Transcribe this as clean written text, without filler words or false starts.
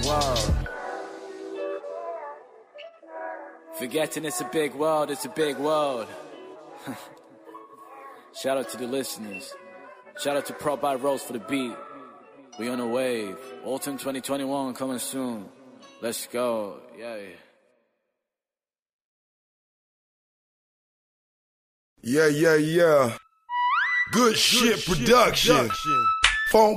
world. Forgetting it's a big world, it's a big world. Shout out to the listeners. Shout out to Prop by Rose for the beat. We on a wave. Autumn 2021 coming soon. Let's go. Yeah. Yeah. Good shit production. Phone